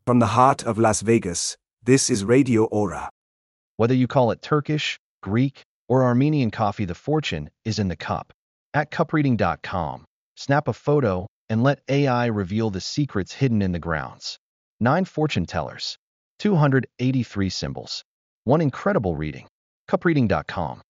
From the heart of Las Vegas, this is Radio Aura. Whether you call it Turkish, Greek, or Armenian coffee, the fortune is in the cup. At cupreading.com, snap a photo and let AI reveal the secrets hidden in the grounds. 9 fortune tellers, 283 symbols, one incredible reading. Cupreading.com.